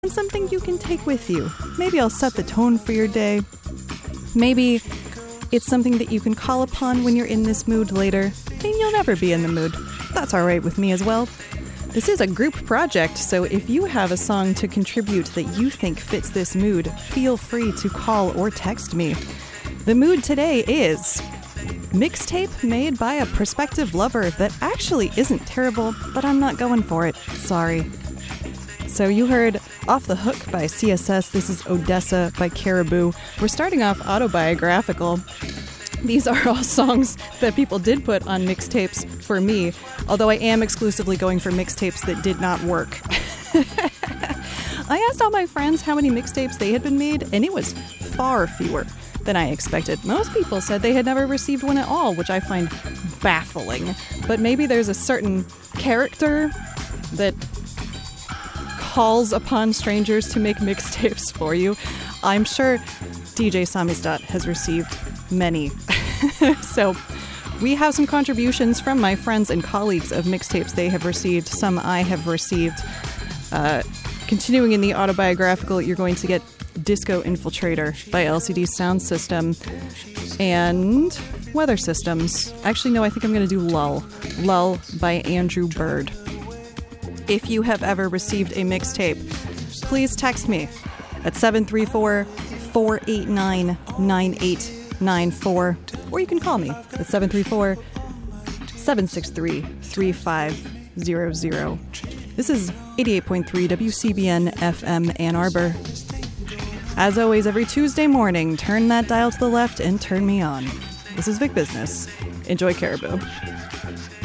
and something you can take with you. Maybe I'll set the tone for your day. Maybe it's something that you can call upon when you're in this mood later, and you'll never be in the mood. That's all right with me as well. This is a group project, so if you have a song to contribute that you think fits this mood, feel free to call or text me. The mood today is mixtape made by a prospective lover that actually isn't terrible, but I'm not going for it. Sorry. So you heard Off the Hook by CSS. This is Odessa by Caribou. We're starting off autobiographical. These are all songs that people did put on mixtapes for me, although I am exclusively going for mixtapes that did not work. I asked all my friends how many mixtapes they had been made, and it was far fewer than I expected. Most people said they had never received one at all, which I find baffling. But maybe there's a certain character that calls upon strangers to make mixtapes for you. I'm sure DJ Samizdat has received many. So we have some contributions from my friends and colleagues of mixtapes they have received. Some I have received. Continuing in the autobiographical, you're going to get Disco Infiltrator by LCD Sound System and Weather Systems. Actually, no, I think I'm going to do Lull. Lull by Andrew Bird. If you have ever received a mixtape, please text me at 734-489-9894, or you can call me at 734-763-3500. This is 88.3 WCBN FM Ann Arbor. As always, every Tuesday morning, turn that dial to the left and turn me on. This is Vic Business. Enjoy Caribou.